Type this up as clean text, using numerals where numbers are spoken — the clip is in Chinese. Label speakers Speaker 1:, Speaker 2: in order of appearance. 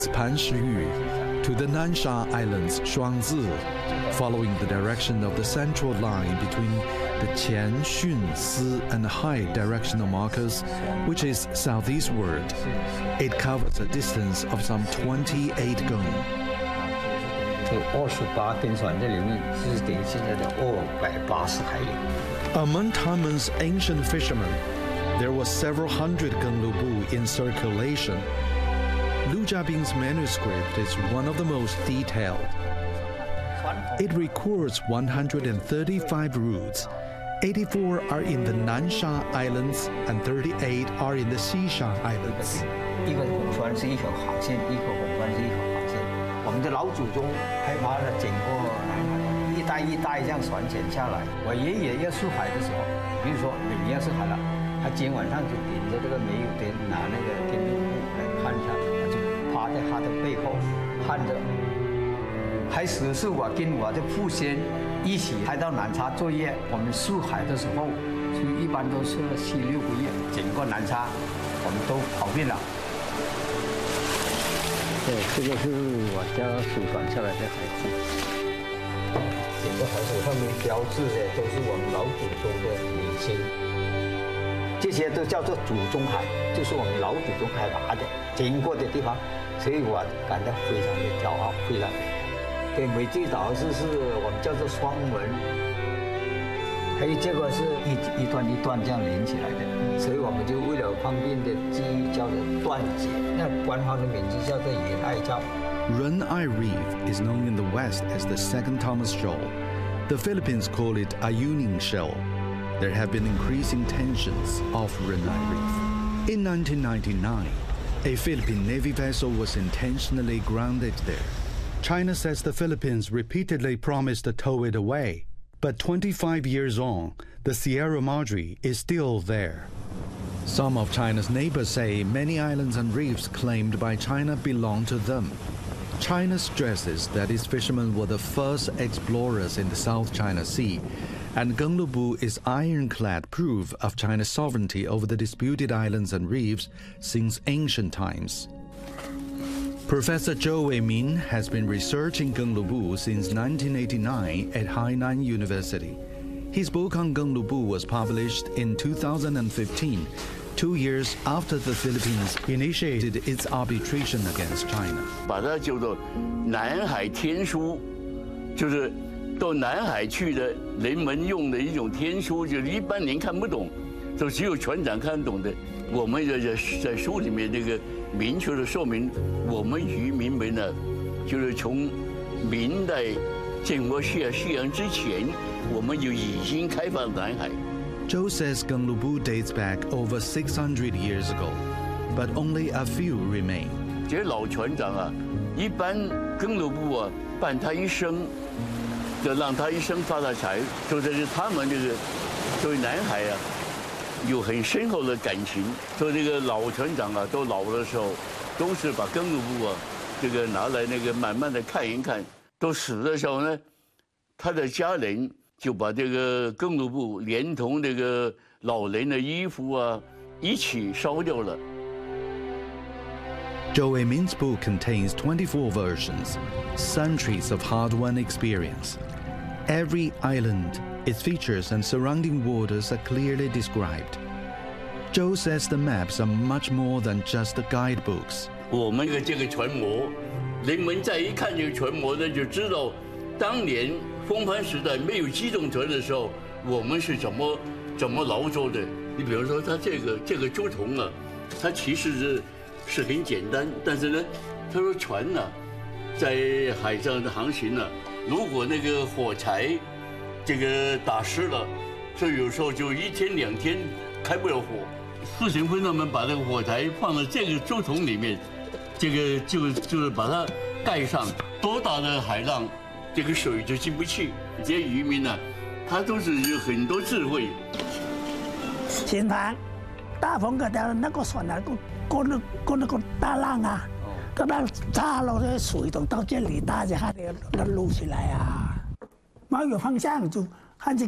Speaker 1: Panshiyu to the Nansha Islands Shuangzi, following the direction of the central line between the Qian, Xun, Si, and Hai directional markers, which is southeastward. It covers a distance of some 28 gong.
Speaker 2: 这28根船在里面是等于现在的280海里。
Speaker 1: Among Taman's ancient fishermen, there were several hundred genglubu in circulation. Lu Jiabing's manuscript is one of the most detailed. It records 135 routes. 84 are in the Nansha Islands and 38 are in the Xisha Islands.
Speaker 2: 一个红船是一条航线，一个红船是一条航线。我们的老祖宗开发了整个南海，一代一代这样传承下来。我爷爷要出海的时候，比如说北面是海了，他今天晚上就顶着这个煤油灯，拿那个电灯布来看一下，就趴在他的背后看着。开始是我跟我的父亲一起来到南沙作业。我们出海的时候，就一般都是7、6个月，整个南沙我们都跑遍了。对，这个是我家祖传下来的海字。整个海口上面标志的都是我们老祖宗的名称，这些都叫做祖宗海，就是我们老祖宗开发的经过的地方，所以我感到非常的骄傲，非常。对，美济岛是我们叫做双门，还有这个是一段一段这样连起来的，所以我们就为了方便的记忆叫做断节。那官方的名字叫做仁爱礁。
Speaker 1: Renai Reef is known in the West as the Second Thomas Shoal. The Philippines call it Ayungin Shoal. There have been increasing tensions off Renai Reef. In 1999, a Philippine Navy vessel was intentionally grounded there. China says the Philippines repeatedly promised to tow it away, but 25 years on, the Sierra Madre is still there. Some of China's neighbors say many islands and reefs claimed by China belong to them. China stresses that its fishermen were the first explorers in the South China Sea, and Genglubu is ironclad proof of China's sovereignty over the disputed islands and reefs since ancient times. Professor Zhou Weimin has been researching Genglubu since 1989 at Hainan University. His book on Genglubu was published in 2015, 2 years after the Philippines initiated its arbitration against China.
Speaker 3: 把它叫做南海天书，就是到南海去的人们用的一种天书，就是一般人看不懂，就只有船长看懂的。我们在书里面这个明确的说明，我们渔民们呢，就是从明代建国西洋之前，我们就已经开放南海。
Speaker 1: Zhou says Genglubu dates back over 600 years ago, but only a few remain.
Speaker 3: 这些老船长啊，一般Genglubu啊，伴他一生，就让他一生发大财，就是他们这个对南海啊。有很深厚的感情，所以这个老船长啊，都老的时候，都是把Genglubu啊，这个拿来那个慢慢的看一看。都死的时候呢，他的家人就把这个Genglubu连同这个老人的衣服啊一起烧掉了。
Speaker 1: Zhou Weimin's book contains 24 versions, centuries of hard-won experience. Every island, its features and surrounding waters are clearly described. Zhou says the maps are much more than just the guidebooks.
Speaker 3: 我们这个船模，人们再一看这个船模呢，就知道当年风帆时代没有机动船的时候，我们是怎么劳作的。你比如说，它这个竹筒啊，它其实是很简单，但是呢，他说船呢，在海上的航行呢。如果那个火柴，这个打湿了，所以有时候就1天2天开不了火。四行分他们把这个火柴放在这个竹筒里面，这个就是把它盖上，多大的海浪，这个水就进不去。这些渔民呢，他都是有很多智慧。
Speaker 4: 前排大风个的那个船啊，那个大浪啊。个浪炸了，这水都到这里，大家还得那撸起来啊！没有方向就看这